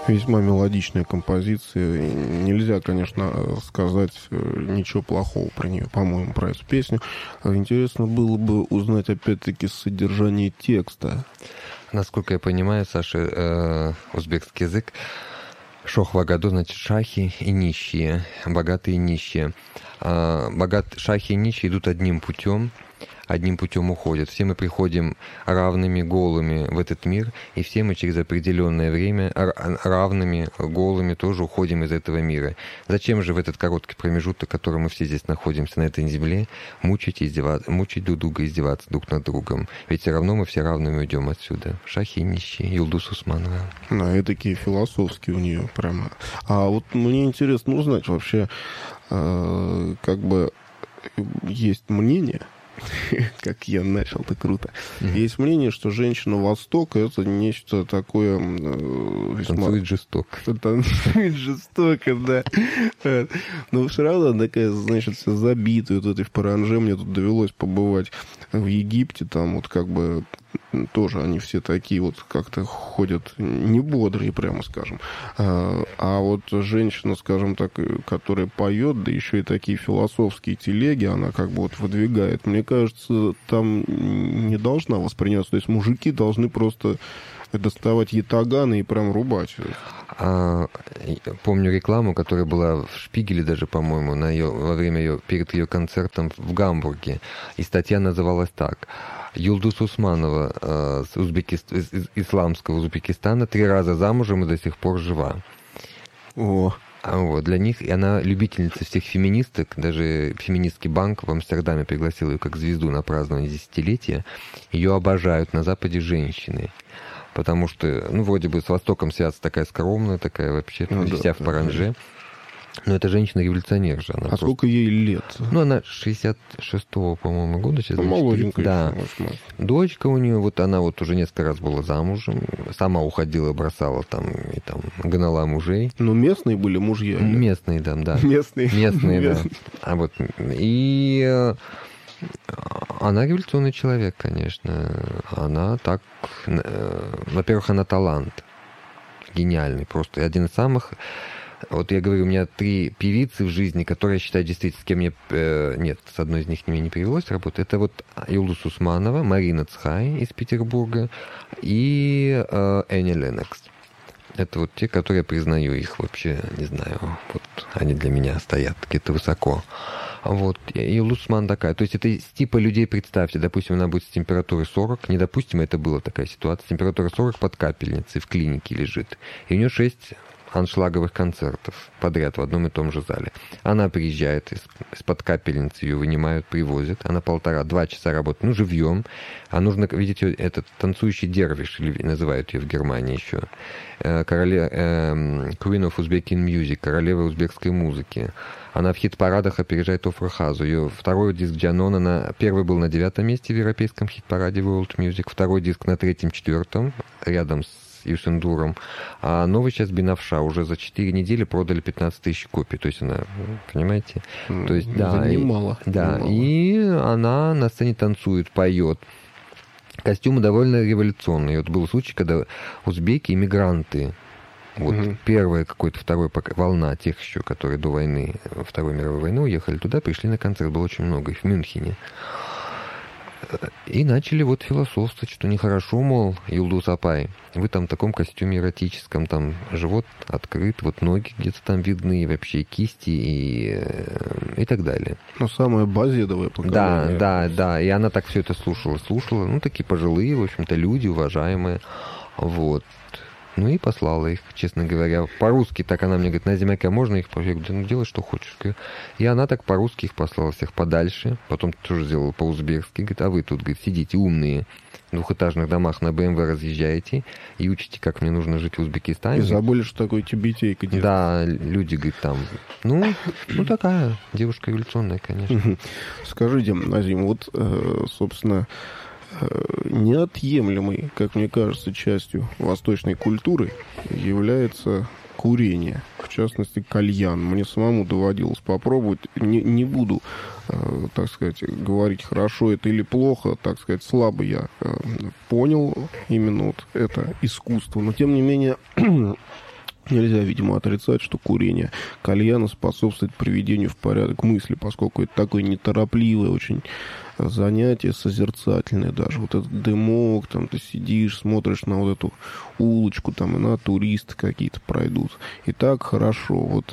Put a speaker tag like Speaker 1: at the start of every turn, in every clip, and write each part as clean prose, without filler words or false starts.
Speaker 1: Весьма мелодичная композиция. Нельзя, конечно, сказать ничего плохого про нее, по-моему, про эту песню. Интересно было бы узнать, опять-таки, содержание текста.
Speaker 2: Насколько я понимаю, Саша, узбекский язык, шох вагаду, значит, шахи и нищие, богатые и нищие. Шахи и нищие идут одним путем уходят. Все мы приходим равными, голыми в этот мир, и все мы через определенное время равными, голыми тоже уходим из этого мира. Зачем же в этот короткий промежуток, в котором мы все здесь находимся, на этой земле, мучить друг друга, издеваться друг над другом? Ведь все равно мы все равными уйдем отсюда. Шахи нищие, Юлдус Усманова.
Speaker 1: Да, и такие философские у нее прямо. А вот мне интересно узнать вообще, как бы есть мнение, как я начал, так круто. Есть мнение, что женщина Востока — это нечто такое весьма...
Speaker 2: Танцует жестоко.
Speaker 1: Танцует жестоко, да. Но все равно она такая, значит, вся забитая вот этой в паранже. Мне тут довелось побывать в Египте, там вот как бы тоже они все такие вот как-то ходят не бодрые, прямо скажем. А вот женщина, скажем так, которая поет, да еще и такие философские телеги, она как бы вот выдвигает. Мне кажется, там не должна восприняться. То есть мужики должны просто доставать ятаганы и прям рубать.
Speaker 2: Помню рекламу, которая была в Шпигеле даже, по-моему, во время перед ее концертом в Гамбурге. И статья называлась так: Юлдус Усманова из исламского Узбекистана 3 раза замужем и до сих пор жива.
Speaker 1: О.
Speaker 2: Вот, для них, и она любительница всех феминисток, даже феминистский банк в Амстердаме пригласил ее как звезду на празднование десятилетия. Ее обожают на Западе женщины. Потому что, вроде бы с Востоком связана такая скромная, такая вообще, вся в паранже. Но это женщина-революционер же. Она
Speaker 1: сколько ей лет?
Speaker 2: Она 66-го, по-моему, года сейчас.
Speaker 1: Молоденькая.
Speaker 2: Да. Дочка у нее, вот она вот уже несколько раз была замужем. Сама уходила, бросала там, и там гнала мужей.
Speaker 1: Но местные были мужья?
Speaker 2: Местные, да. Местные, да. И... Она революционный человек, конечно. Она так... Во-первых, она талант. Гениальный. Просто один из самых... Вот я говорю, у меня 3 певицы в жизни, которые я считаю действительно, с кем мне... Нет, с одной из них мне не привелось работать. Это вот Юлдус Усманова, Марина Цхай из Петербурга и Энни Леннокс. Это вот те, которые я признаю их вообще, не знаю, вот они для меня стоят где-то высоко. Вот, и Лусман такая. То есть это из типа людей, представьте, допустим, она будет с температурой 40, недопустимо это была такая ситуация, температура 40 под капельницей в клинике лежит, и у нее 6 аншлаговых концертов подряд в одном и том же зале. Она приезжает, из-под капельницы ее вынимают, привозят, она 1,5-2 часа работает, живьем, а нужно видеть ее, этот танцующий дервиш, или называют ее в Германии еще, Queen of Uzbek Music, королева узбекской музыки. Она в хит-парадах опережает Офру Хазу. Ее второй диск Джанона, первый был на 9 месте в европейском хит-параде World Music, второй диск на 3-4, рядом с Юсендуром. А новый сейчас Бинавша. Уже за 4 недели продали 15 тысяч копий. То есть она, понимаете? То есть, да,
Speaker 1: немало.
Speaker 2: Да, и она на сцене танцует, поет. Костюмы довольно революционные. И вот был случай, когда узбеки, иммигранты, первая какой-то второй волна тех еще, которые до войны, Второй мировой войны уехали туда, пришли на концерт, было очень много их в Мюнхене. И начали вот философствовать, что нехорошо, мол, Юлдус Апай, вы там в таком костюме эротическом, там живот открыт, вот ноги где-то там видны, и вообще кисти и так далее.
Speaker 1: Самое базедовое поколение.
Speaker 2: Да, и она так все это слушала, такие пожилые, в общем-то, люди, уважаемые, вот. И послала их, честно говоря. По-русски так она мне говорит: Назимака, можно их? Я говорю: делай, что хочешь. И она так по-русски их послала всех подальше. Потом тоже сделала по-узбекски. Говорит: а вы тут, сидите умные, в двухэтажных домах на БМВ разъезжаете и учите, как мне нужно жить в Узбекистане.
Speaker 1: И забыли, что такое тибетейка.
Speaker 2: Да, люди, говорит, там... такая девушка революционная, конечно.
Speaker 1: Скажите, Назим, вот, собственно... неотъемлемой, как мне кажется, частью восточной культуры является курение, в частности, кальян. Мне самому доводилось попробовать. Не буду, так сказать, говорить, хорошо это или плохо, так сказать, слабо я понял именно вот это искусство. Но, тем не менее, Нельзя, видимо, отрицать, что курение кальяна способствует приведению в порядок мысли, поскольку это такое неторопливое очень занятие, созерцательное даже. Вот этот дымок, там ты сидишь, смотришь на вот эту улочку, там и на туристы какие-то пройдут. И так хорошо. Вот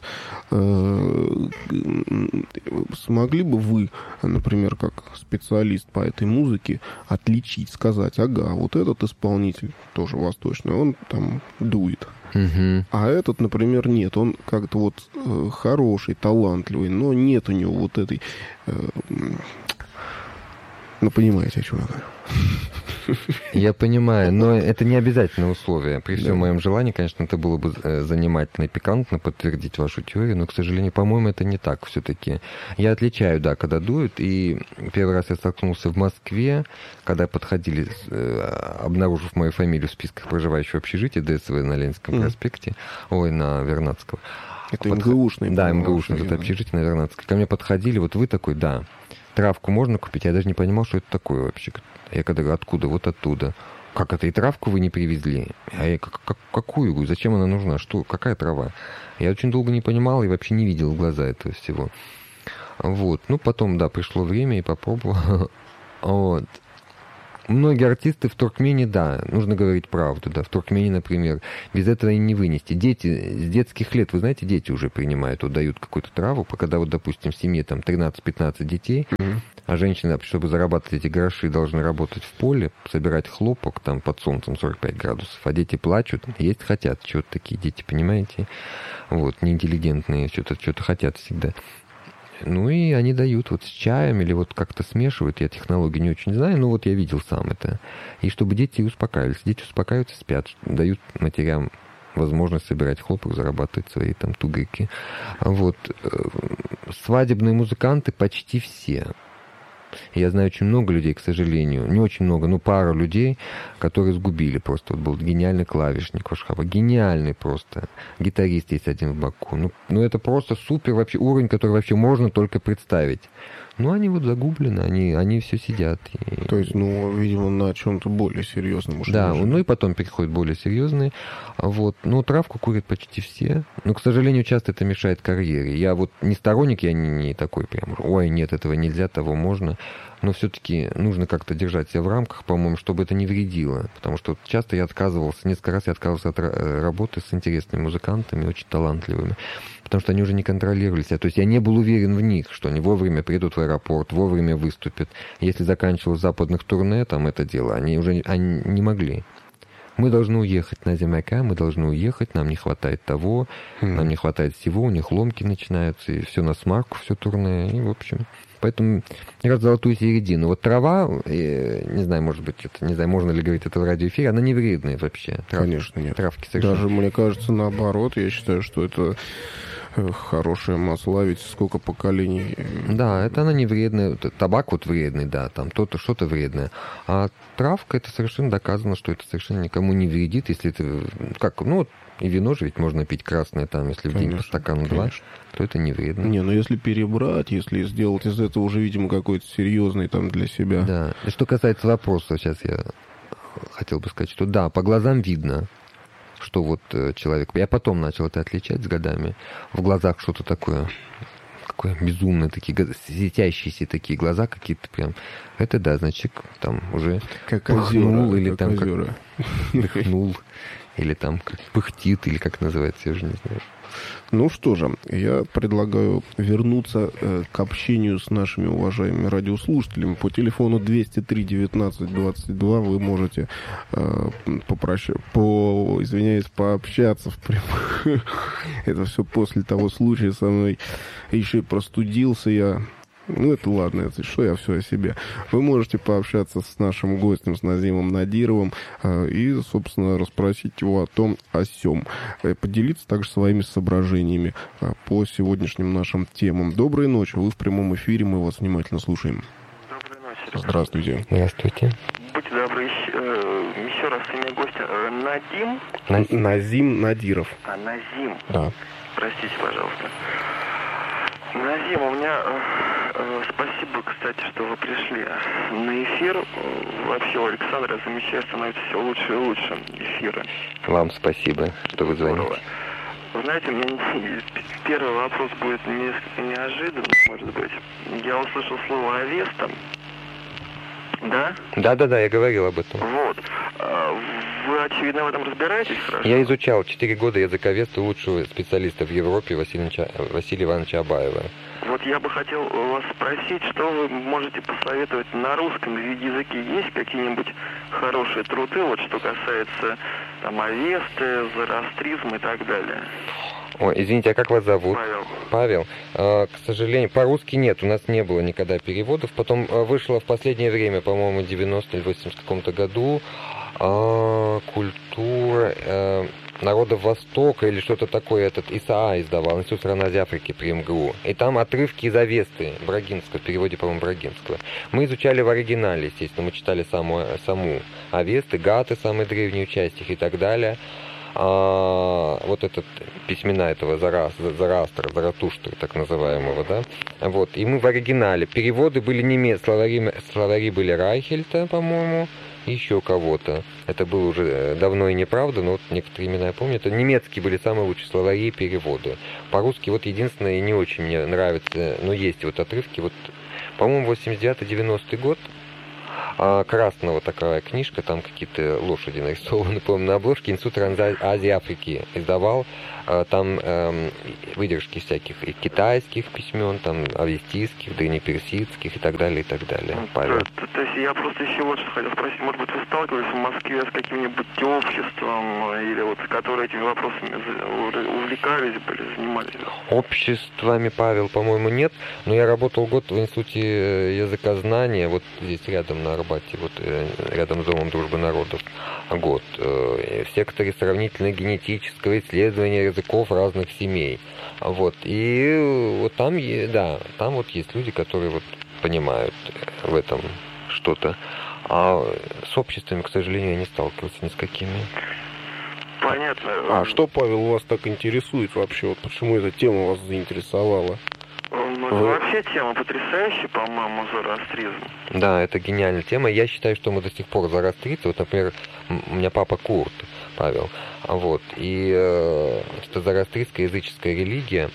Speaker 1: смогли бы вы, например, как специалист по этой музыке, отличить, сказать, ага, вот этот исполнитель тоже восточный, он там дует. А этот, например, нет. Он как-то вот хороший, талантливый, но нет у него вот этой... Ну, понимаете, о чем я говорю.
Speaker 2: Я понимаю, но это не обязательное условие. При всем моем желании, конечно, это было бы занимательно и пикантно подтвердить вашу теорию, но, к сожалению, по-моему, это не так все-таки. Я отличаю, да, когда дуют, и первый раз я столкнулся в Москве, когда подходили, обнаружив мою фамилию в списках проживающих в общежитии ДСВ на Ленинском проспекте, на Вернадского.
Speaker 1: Это МГУшный.
Speaker 2: Да, МГУшный, это общежитие на Вернадской. Ко мне подходили, вот вы такой, да, травку можно купить? Я даже не понимал, что это такое вообще. Я когда говорю, откуда? Вот оттуда. Как это? И травку вы не привезли? А я какую? Зачем она нужна? Что? Какая трава? Я очень долго не понимал и вообще не видел в глаза этого всего. Вот. Ну, потом, да, пришло время и попробовал. Вот. Многие артисты в Туркмении, да, нужно говорить правду, да, в Туркмении, например, без этого и не вынести. Дети с детских лет, вы знаете, дети уже принимают, вот дают какую-то траву, когда вот, допустим, в семье там 13-15 детей, а женщины, чтобы зарабатывать эти гроши, должны работать в поле, собирать хлопок там под солнцем 45 градусов, а дети плачут, есть хотят, чего-то такие дети, понимаете, вот, неинтеллигентные, что-то хотят всегда. Ну и они дают вот с чаем или вот как-то смешивают. Я технологии не очень знаю, но вот я видел сам это. И чтобы дети успокаивались. Дети успокаиваются, спят, дают матерям возможность собирать хлопок, зарабатывать свои там тугрики. Вот. Свадебные музыканты почти все. Я знаю очень много людей, к сожалению, не очень много, но пару людей, которые сгубили просто. Вот был гениальный клавишник Вашхаба, гениальный просто. Гитарист есть один в Баку. Ну это просто супер вообще уровень, который вообще можно только представить. Ну, они вот загублены, они все сидят.
Speaker 1: То есть, видимо, на чем-то более серьезном уже.
Speaker 2: Да, ну и потом переходят более серьезные. Вот. Ну, травку курят почти все. Но, к сожалению, часто это мешает карьере. Я вот не сторонник, я не такой прям, ой, нет, этого нельзя, того можно. Но все-таки нужно как-то держать себя в рамках, по-моему, чтобы это не вредило. Потому что часто я отказывался, несколько раз я отказывался от работы с интересными музыкантами, очень талантливыми. Потому что они уже не контролировали себя. То есть я не был уверен в них, что они вовремя придут в аэропорт, вовремя выступят. Если заканчивалось западных турне, там это дело, они не могли. Мы должны уехать на Земляка, мы должны уехать, нам не хватает того, нам не хватает всего, у них ломки начинаются, и все на смарку, все турне, и в общем... Поэтому раз золотую середину. Вот трава, не знаю, может быть, не знаю, можно ли говорить это в радиоэфире, она не вредная вообще.
Speaker 1: Конечно, нет.
Speaker 2: Травки совершенно.
Speaker 1: Даже, мне кажется, наоборот, я считаю, что это хорошее масло, ведь сколько поколений.
Speaker 2: Да, это она не вредная. Табак вот вредный, да, там то-то, что-то вредное. А травка, это совершенно доказано, что это совершенно никому не вредит, если это, и вино же ведь можно пить красное, там, если в день по стакану 2, то это не вредно.
Speaker 1: Не, если перебрать, если сделать из этого уже, видимо, какой-то серьезный там для себя.
Speaker 2: Да. И что касается вопроса, сейчас я хотел бы сказать, что да, по глазам видно, что вот человек... Я потом начал это отличать с годами. В глазах что-то такое безумное, такие светящиеся такие глаза какие-то прям. Это да, значит, там уже
Speaker 1: как
Speaker 2: пыхнул,
Speaker 1: озера,
Speaker 2: или
Speaker 1: как
Speaker 2: там
Speaker 1: озера.
Speaker 2: Пыхнул, или там как пыхтит, или как называется, я уже не знаю.
Speaker 1: Ну что же, я предлагаю вернуться к общению с нашими уважаемыми радиослушателями. По телефону 203-19-22 вы можете пообщаться в прямом. Это все после того случая со мной. Еще и простудился я. Это ладно, это что я все о себе. Вы можете пообщаться с нашим гостем, с Назимом Надировым, и, собственно, расспросить его о том, о сём. Поделиться также своими соображениями по сегодняшним нашим темам. Доброй ночи, вы в прямом эфире, мы вас внимательно слушаем.
Speaker 3: Доброй ночи.
Speaker 1: Здравствуйте.
Speaker 2: Здравствуйте.
Speaker 3: Будьте добры, еще раз имя гостя. Надим?
Speaker 1: Назим Надиров.
Speaker 3: Назим.
Speaker 1: Да.
Speaker 3: Простите, пожалуйста. Назим, у меня... спасибо, кстати, что вы пришли на эфир. Вообще у Александра замечательно становится все лучше и лучше эфиры.
Speaker 2: Вам спасибо, что вы звоните.
Speaker 3: знаете, у меня первый вопрос будет несколько неожиданный, может быть. Я услышал слово «Авеста». Да?
Speaker 2: Да, я говорил об этом.
Speaker 3: Вот. Вы, очевидно, в этом разбираетесь хорошо?
Speaker 2: Я изучал 4 года языковеда лучшего специалиста в Европе Василия Ивановича Абаева.
Speaker 3: Вот я бы хотел у вас спросить, что вы можете посоветовать на русском языке? Есть какие-нибудь хорошие труды, вот что касается там Авесты, зороастризма и так далее?
Speaker 2: Ой, извините, а как вас зовут?
Speaker 3: Павел.
Speaker 2: К сожалению, по-русски нет, у нас не было никогда переводов. Потом вышло в последнее время, по-моему, в 90 или 80 каком-то году, культура народов Востока или что-то такое, этот ИСАА издавал, Институт стран Азии Африки при МГУ. И там отрывки из Авесты, Брагинского, в переводе, по-моему, Брагинского. Мы изучали в оригинале, естественно, мы читали саму Авесты, Гаты, самые древние части и так далее. Вот этот письмена этого Зороастра, Заратуштры, так называемого, да, вот, и мы в оригинале. Переводы были немецкие, словари были Райхельта, по-моему, и еще кого-то. Это было уже давно и неправда, но вот некоторые имена я помню. Это немецкие были самые лучшие словари и переводы. По-русски вот единственное, не очень мне нравится, но есть вот отрывки, вот, по-моему, 89-90 год, Красного такая книжка, там какие-то лошади нарисованы, помню, на обложке, Институт Азии Африки издавал, там выдержки всяких и китайских письмен, там авестийских, древнеперсидских и так далее, и так далее. Павел.
Speaker 3: То есть я просто еще вот что хотел спросить, может быть, вы сталкивались в Москве с каким-нибудь обществом, или вот, которые этими вопросами увлекались, занимались?
Speaker 2: Обществами, Павел, по-моему, нет, но я работал год в Институте языкознания, вот здесь рядом на Арбате, вот рядом с Домом дружбы народов, год, в секторе сравнительно-генетического исследования языков разных семей. Вот. И вот там, да, там вот есть люди, которые вот понимают в этом что-то. А с обществами, к сожалению, я не сталкивался ни с какими.
Speaker 3: Понятно.
Speaker 1: А что, Павел, вас так интересует вообще? Вот почему эта тема вас заинтересовала?
Speaker 3: Ну, вообще тема потрясающая, по-моему, зороастризм.
Speaker 2: Да, это гениальная тема. Я считаю, что мы до сих пор зороастрийцы. Вот, например, у меня папа курд, Павел. Вот. И это зороастрийская языческая религия.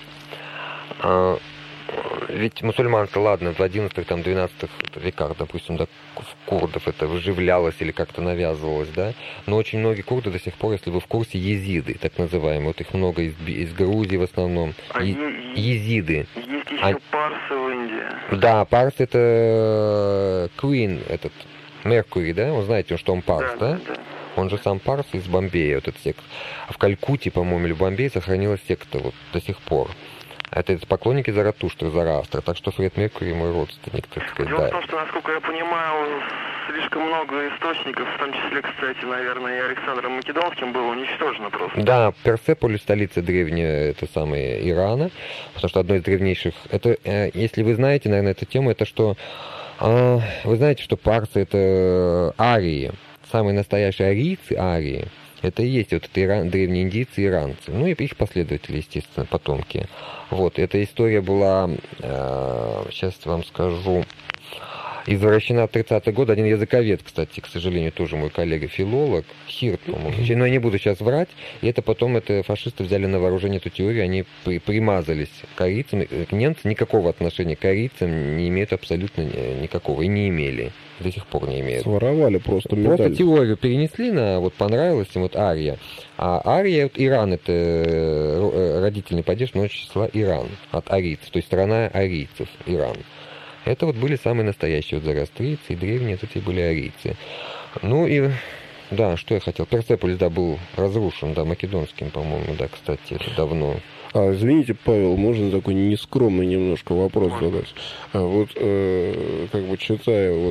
Speaker 2: Ведь мусульман-то, ладно, в 11-12 веках, допустим, да, в курдов это выживлялось или как-то навязывалось, да, но очень многие курды до сих пор, если вы в курсе, езиды, так называемые, вот их много из Грузии в основном, езиды.
Speaker 3: Есть еще парсы в Индии.
Speaker 2: Да, парс это Queen, этот Меркурий, да, вы знаете, что он парс, да?
Speaker 3: Да.
Speaker 2: Он же сам парс из Бомбея, вот этот сект. А в Калькутте, по-моему, или в Бомбее сохранилась секта вот до сих пор. Это поклонники Заратуштры, Зороастра, так что Фред Меркурий мой родственник, так сказать.
Speaker 3: Дело в том, что, насколько я понимаю, слишком много источников, в том числе, кстати, наверное, и Александром Македонским было уничтожено просто.
Speaker 2: Да, Персеполис, столица древняя, это самое Ирана, потому что одно из древнейших... Это, если вы знаете, наверное, эту тему, это что... Вы знаете, что парсы — это арии, самые настоящие арийцы, арии. Это и есть вот это древние индийцы, иранцы. Ну и их последователи, естественно, потомки. Вот, эта история была, сейчас вам скажу, извращена в 30-е годы. Один языковед, кстати, к сожалению, тоже мой коллега-филолог, Хирт, по-моему, но я не буду сейчас врать. И это потом фашисты взяли на вооружение эту теорию, они примазались к арийцам. Немцы никакого отношения к арийцам не имеют абсолютно никакого, и не имели. До сих пор не имеют.
Speaker 1: Своровали просто медаль.
Speaker 2: Просто теорию перенесли на, вот понравилось им вот ария. А ария, вот Иран, это родительный падеж множества числа Иран, от арийцев, то есть страна арийцев, Иран. Это вот были самые настоящие вот зороастрийцы, и древние, эти были арийцы. Ну и, да, что я хотел, Персеполис, да, был разрушен, да, македонским, по-моему, да, кстати, это давно.
Speaker 1: Извините, Павел, можно такой нескромный немножко вопрос задать? Вот, как бы читая вот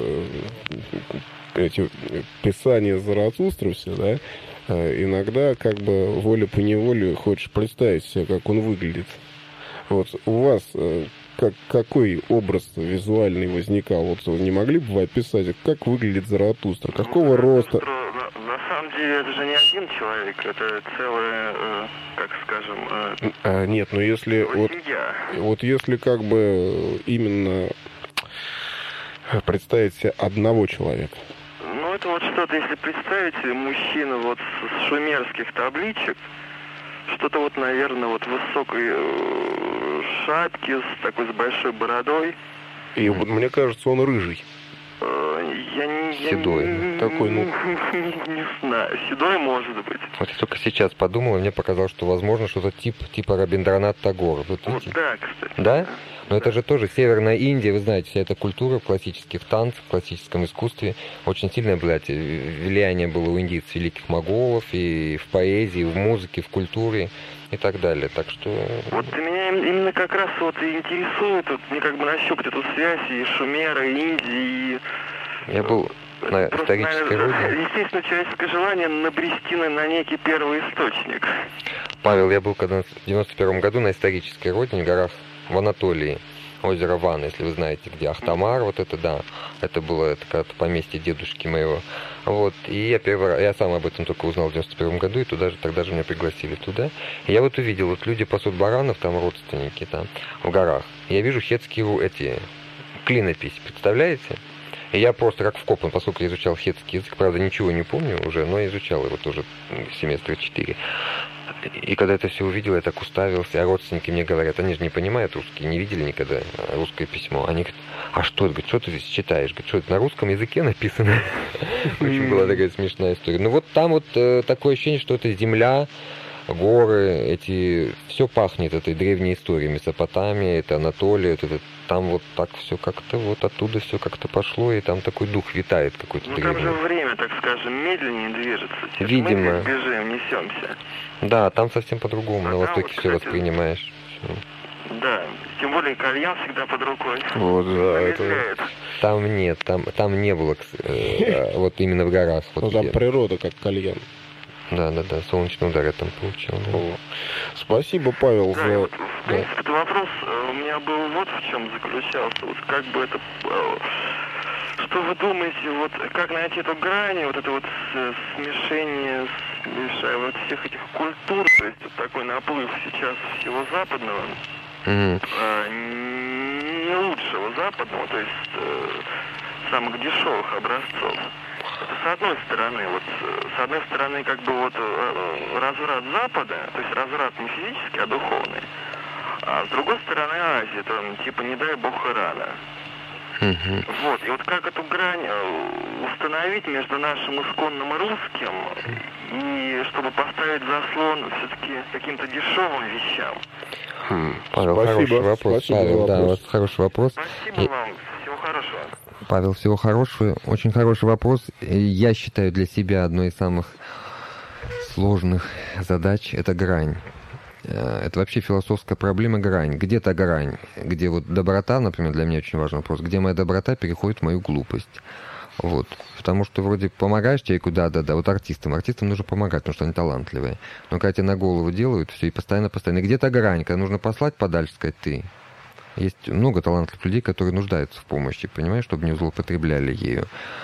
Speaker 1: эти писания Заратустры все, да, иногда как бы волей-поневоле хочешь представить себе, как он выглядит. Вот у вас какой образ визуальный возникал? Вот не могли бы вы описать, как выглядит Заратустра? Какого роста?
Speaker 3: На самом деле, это же не один человек, это целая, как скажем...
Speaker 1: Нет, но если... Вот если как бы именно представить себе одного человека.
Speaker 3: Ну, это вот что-то, если представить мужчину вот с шумерских табличек, что-то вот, наверное, вот высокой шапки, с большой бородой.
Speaker 1: И вот мне кажется, он рыжий.
Speaker 2: Седой.
Speaker 1: Такой,
Speaker 3: не знаю, седой может быть.
Speaker 2: Вот я только сейчас подумал, и мне показалось, что, возможно, что-то типа Рабиндранат Тагора.
Speaker 3: Вот да, кстати.
Speaker 2: Да? Но это же тоже Северная Индия, вы знаете, вся эта культура в классических танцах, в классическом искусстве. Очень сильное влияние было у индийцев, великих моголов, и в поэзии, в музыке, в культуре и так далее. Так что...
Speaker 3: Вот меня именно как раз вот и интересует, вот мне как бы нащупать эту связь и Шумера, и Индии, и...
Speaker 2: Я был на исторической родине.
Speaker 3: Естественно, человеческое желание набрести на некий первый источник.
Speaker 2: Павел, я был когда в 91 году на исторической родине, в горах в Анатолии, озеро Ван, если вы знаете, где Ахтамар, вот это, да, это было когда-то поместье дедушки моего. Вот, и я сам об этом только узнал в 91 году, и тогда же меня пригласили туда. И я вот увидел, вот люди пасут баранов, там родственники, там, в горах. Я вижу хетские клинопись, представляете? И я просто как вкопан, поскольку я изучал хетский язык, правда, ничего не помню уже, но изучал его тоже семестра 4. И когда это все увидел, я так уставился, а родственники мне говорят, они же не понимают русский, не видели никогда русское письмо. Они говорят, а что? Говорят, что ты здесь читаешь? Говорят, что это на русском языке написано? Очень была такая смешная история. Ну вот там вот такое ощущение, что это земля, горы, все пахнет этой древней историей, Месопотамия, это Анатолия, там вот так все как-то, вот оттуда все как-то пошло, и там такой дух витает какой-то древний.
Speaker 3: Там же время, так скажем, медленнее движется.
Speaker 2: Видимо.
Speaker 3: Мы бежим, несемся.
Speaker 2: Да, там совсем по-другому, на Востоке вот, все воспринимаешь.
Speaker 3: Да, тем более кальян всегда под рукой.
Speaker 1: Вот, да, это...
Speaker 2: Там нет, там не было, вот именно в горах.
Speaker 1: Ну, там природа как кальян.
Speaker 2: Да, солнечный удар я там получил. Да.
Speaker 1: Спасибо, Павел,
Speaker 3: да,
Speaker 1: за...
Speaker 3: Вот, в принципе, этот вопрос у меня был вот в чем заключался. Вот как бы это... Что вы думаете, вот как найти эту грань, вот это вот смешение вот всех этих культур, то есть вот такой наплыв сейчас всего западного, не лучшего западного, то есть самых дешевых образцов. Это с одной стороны, как бы вот разврат Запада, то есть разврат не физический, а духовный. А с другой стороны Азия, это типа не дай бог Ирана. Вот, и вот как эту грань установить между нашим исконным русским и чтобы поставить заслон все-таки каким-то дешевым вещам.
Speaker 2: Павел, хороший вопрос. Павел, да, у вас хороший вопрос.
Speaker 3: Спасибо вам, всего хорошего.
Speaker 2: Павел, всего хорошего. Очень хороший вопрос. Я считаю для себя одной из самых сложных задач – это грань. Это вообще философская проблема – грань. Где та грань? Где вот доброта, например, для меня очень важный вопрос. Где моя доброта переходит в мою глупость? Вот. Потому что вроде помогаешь человеку, да, вот артистам нужно помогать, потому что они талантливые. Но когда тебе на голову делают, все, и постоянно. И где та грань? Когда нужно послать подальше, сказать ты. Есть много талантливых людей, которые нуждаются в помощи, понимаешь, чтобы не злоупотребляли ею.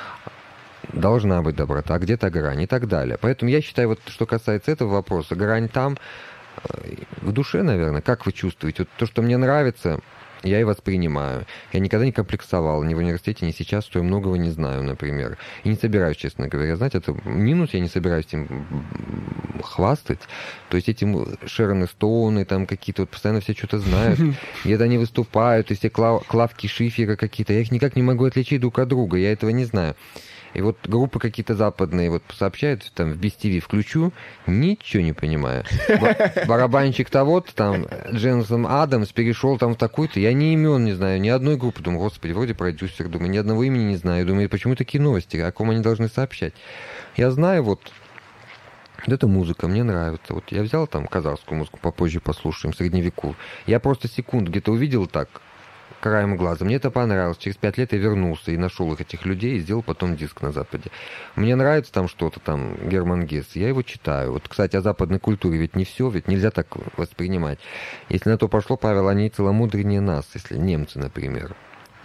Speaker 2: Должна быть доброта, а где-то грань и так далее. Поэтому я считаю, вот что касается этого вопроса, грань там, в душе, наверное, как вы чувствуете? Вот то, что мне нравится, я и воспринимаю. Я никогда не комплексовал ни в университете, ни сейчас, что я многого не знаю, например. И не собираюсь, честно говоря. Знаете, это минус, я не собираюсь им хвастать. То есть эти Шерон Стоуны, там какие-то, вот постоянно все что-то знают. Где-то они выступают, то есть клавки Шифера какие-то. Я их никак не могу отличить друг от друга, я этого не знаю. И вот группы какие-то западные вот сообщают, там, в BSTV включу, ничего не понимаю. Барабанщик того-то, там, Дженсон Адамс перешел там в такую-то, я ни имен не знаю, ни одной группы. Думаю, господи, вроде продюсер, думаю, ни одного имени не знаю. Думаю, почему такие новости, о ком они должны сообщать? Я знаю, вот эта музыка мне нравится. Вот я взял там казахскую музыку, попозже послушаем, средневековую. Я просто секунду где-то увидел так, краем глаза. Мне это понравилось. Через 5 лет я вернулся и нашел этих людей и сделал потом диск на Западе. Мне нравится там что-то, там, Герман Гесс. Я его читаю. Вот, кстати, о западной культуре ведь не все, ведь нельзя так воспринимать. Если на то пошло, Павел, они целомудреннее нас, если немцы, например.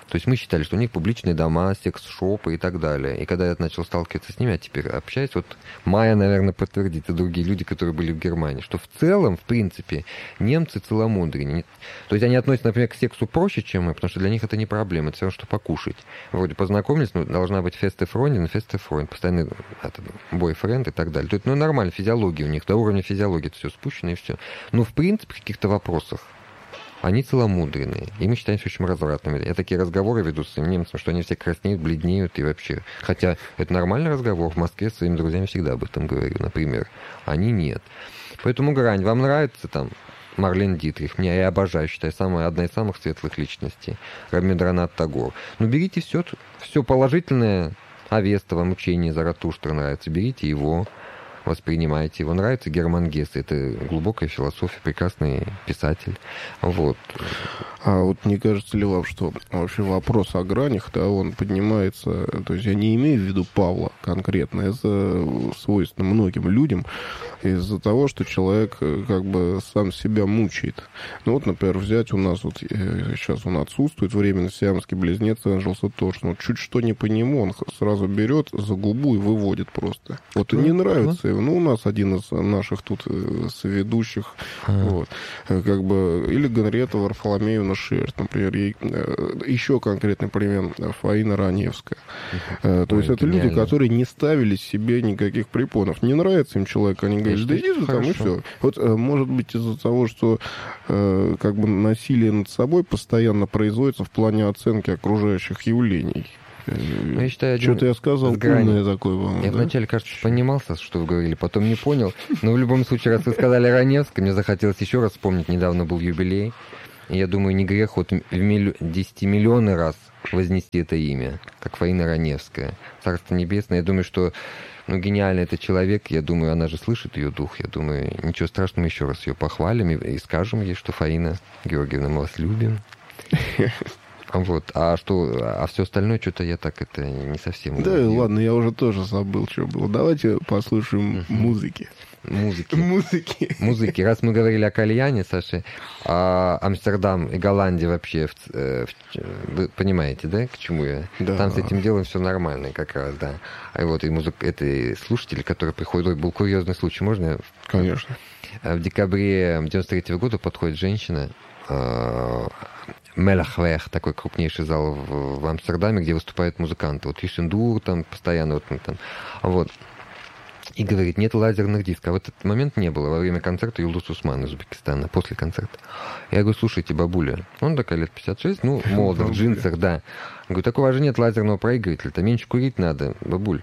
Speaker 2: То есть мы считали, что у них публичные дома, секс-шопы и так далее. И когда я начал сталкиваться с ними, а теперь общаюсь, вот Майя, наверное, подтвердит, и другие люди, которые были в Германии, что в целом, в принципе, немцы целомудреннее. То есть они относятся, например, к сексу проще, чем мы, потому что для них это не проблема, это все равно, что покушать. Вроде познакомились, но должна быть фесте-фройндин, постоянный бойфренд и так далее. То есть, нормально, физиология у них, до уровня физиологии это все спущено и все. Но, в принципе, в каких-то вопросах они целомудренные, и мы считаемся очень развратными. Я такие разговоры веду с немцами, что они все краснеют, бледнеют и вообще. Хотя это нормальный разговор. В Москве с своими друзьями всегда об этом говорю, например. Они нет. Поэтому грань. Вам нравится там Марлен Дитрих? Меня я обожаю, считаю, одна из самых светлых личностей. Рабиндранат Тагор. Берите все положительное. Авеста, вам учение Заратуштра нравится. Берите его. Воспринимаете его. Нравится Герман Гессе. Это глубокая философия, прекрасный писатель. Вот.
Speaker 1: А вот не кажется ли вам, что вообще вопрос о гранях, да, он поднимается, то есть я не имею в виду Павла конкретно, это свойственно многим людям из-за того, что человек как бы сам себя мучает. Вот, например, взять у нас, вот сейчас он отсутствует временно, сиамский близнец Энджелса Торшн, чуть что не по нему, он сразу берет за губу и выводит просто. Вот и не нравится. У нас один из наших тут соведущих, вот, как бы, или Генриетта Варфоломеевна Шерсть, например, еще конкретный пример Фаина Раневская. То есть это люди, которые не ставили себе никаких препонов. Не нравится им человек, они говорят, да иди же там, и все. Вот, может быть, из-за того, что как бы насилие над собой постоянно производится в плане оценки окружающих явлений.
Speaker 2: Я считаю,
Speaker 1: что-то я сказал умное такое вам.
Speaker 2: Я вначале, кажется, понимался, что вы говорили, потом не понял. Но в любом случае, раз вы сказали Раневской, мне захотелось еще раз вспомнить. Недавно был юбилей. И я думаю, не грех вот в 10 миллионы раз вознести это имя, как Фаина Раневская. Царство небесное. Я думаю, что гениальный это человек. Я думаю, она же слышит ее дух. Я думаю, ничего страшного, еще раз ее похвалим и скажем ей, что Фаина Георгиевна, мы вас любим. Вот. А все остальное, что-то я так это не совсем...
Speaker 1: Да, ладно, я уже тоже забыл, что было. Давайте послушаем музыки.
Speaker 2: Музыки. Раз мы говорили о кальяне, Саша, Амстердам и Голландия вообще, вы понимаете, да, к чему я?
Speaker 1: Да.
Speaker 2: Там с этим делом все нормально как раз, да. А вот и это слушатели, которые приходят, был курьезный случай, можно?
Speaker 1: Конечно.
Speaker 2: В декабре 93 года подходит женщина, Мелахвех, такой крупнейший зал в Амстердаме, где выступают музыканты. Вот Юсендур там постоянно, вот. И говорит, нет лазерных дисков. А в этот момент не было во время концерта Юлдус Усман из Узбекистана, после концерта. Я говорю, слушайте, бабуля, он такая лет 56, молодая, в джинсах, да. Говорю, так у вас же нет лазерного проигрывателя, меньше курить надо, бабуль.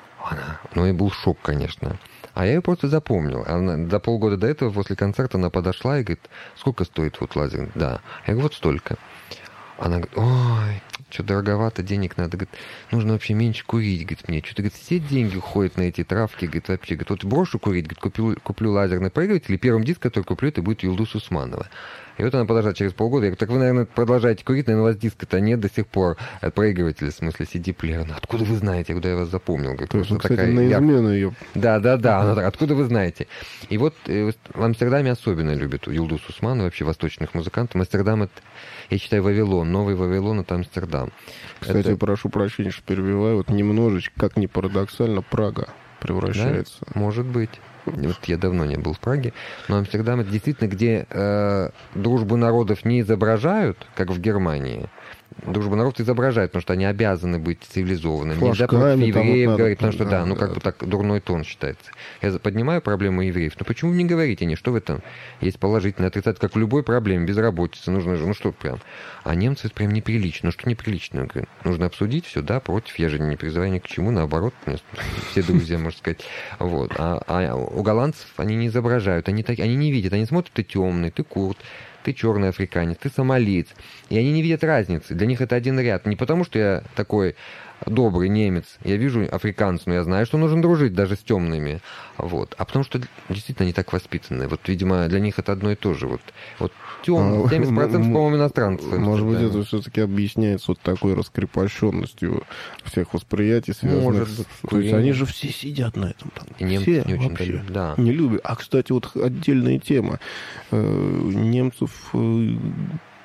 Speaker 2: И был шок, конечно. А я ее просто запомнил. За полгода до этого, после концерта, она подошла и говорит, сколько стоит вот лазер? Да. Я говорю, вот столько. Она говорит, ой, что дороговато, денег надо. Говорит, нужно вообще меньше курить. Говорит, мне что-то, говорит, все деньги уходят на эти травки. Говорит, вообще, говорит, вот брошу курить, говорит, куплю лазерный проигрыватель, и первым диск, который куплю, это будет Юлдус Усманова. И вот она подождала через полгода. Я говорю, так вы, наверное, продолжаете курить, наверное, у вас диска-то нет до сих пор. Проигрыватель, в смысле, CD-плеер. Откуда вы знаете? Куда я вас запомнил? Говорю,
Speaker 1: то есть, кстати, на измену ее.
Speaker 2: Да. Она так, откуда вы знаете? И вот в Амстердаме особенно любят Юлдус Усманова, вообще восточных музыкантов. Амстердам, это, я считаю, Вавилон. Новый Вавилон — это Амстердам.
Speaker 1: Кстати, прошу прощения, что перебиваю. Вот немножечко, как ни парадоксально, Прага превращается.
Speaker 2: Да? Может быть. Вот я давно не был в Праге, но Амстердам — это действительно, где дружбу народов не изображают, как в Германии. Дружбу народов изображают, потому что они обязаны быть цивилизованными. Нельзя против евреев говорить, потому что, как бы так дурной тон считается. Я поднимаю проблему евреев, но почему вы не говорите они, что в этом есть положительное, отрицательное, как в любой проблеме, безработица, нужно же, что прям. А немцы это прям неприлично. Что неприлично? Нужно обсудить все, да, против, я же не призываю ни к чему, наоборот, все друзья, можно сказать. Вот. А у голландцев они не изображают, они не видят, они смотрят, ты темный, ты курд, ты черный африканец, ты сомалиец. И они не видят разницы. Для них это один ряд. Не потому, что я такой добрый немец. Я вижу африканца, но я знаю, что нужно дружить даже с темными. Вот. А потому что действительно они так воспитаны. Вот, видимо, для них это одно и то же. Вот темный, 70%, по-моему, иностранцев.
Speaker 1: Может быть, это все-таки объясняется вот такой раскрепощенностью всех восприятий, связанных с... То есть они же все сидят на этом. Там.
Speaker 2: И немцы не очень любят. Да.
Speaker 1: Не любят. А, кстати, вот отдельная тема. Немцев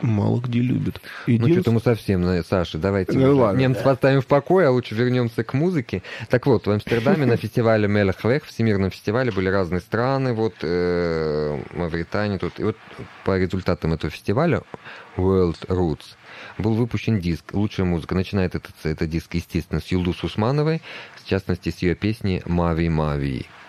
Speaker 1: мало где любят.
Speaker 2: Ну, что-то мы совсем, Саша, давайте немцев оставим в покое, а лучше вернемся к музыке. Так вот, в Амстердаме на фестивале Мелехлех, всемирном фестивале, были разные страны, вот, Мавритания тут. И вот по результатам этого фестиваля World Roots был выпущен диск «Лучшая музыка». Начинает этот диск, естественно, с Юлдус Усмановой, в частности, с ее песни «Мави Мави».